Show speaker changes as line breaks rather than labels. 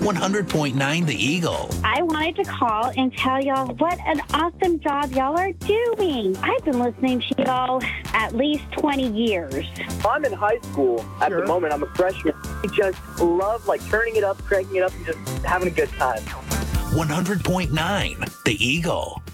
100.9 The Eagle.
I wanted to call and tell y'all what an awesome job y'all are doing. I've been listening to y'all at least 20 years.
I'm in high school at the moment. I'm a freshman. I just love turning it up, cranking it up, and just having a good time.
100.9 The Eagle.